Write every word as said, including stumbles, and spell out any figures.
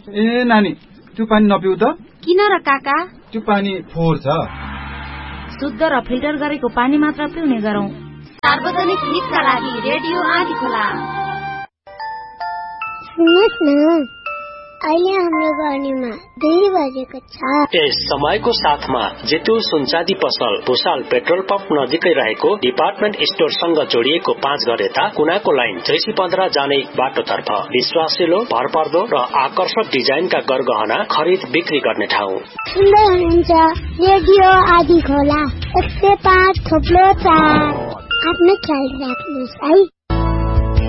ए नानी, त्यो पानी नपिउ त। किन र काका? त्यो पानी फोहोर छ। शुद्ध र फिल्टर गरेको पानी मात्र पिउने गरौँ। सार्वजनिक हितका लागि रेडियो आदि खोला। सुन्नुहोस् न, अहिले हाम्रो गर्नीमा दुई बजेको छ। यस समयको साथमा जितु सुनचाँदी पसल भुसाल पेट्रोल पम्प नजिकै रहेको डिपार्टमेन्ट स्टोरसँग जोडिएको पाँच घर यता कुनाको लाइन चैसी पन्ध्र जाने बाटोतर्फ विश्वासिलो, भरपर्दो र आकर्षक डिजाइनका गरगहना खरिद बिक्री गर्ने ठाउँ। सुन्दै हुनुहुन्छ रेडियो आदि खोला एक सय पाँच थोप्लो चार। आफ्नो ख्याल राख्नुहोस् है।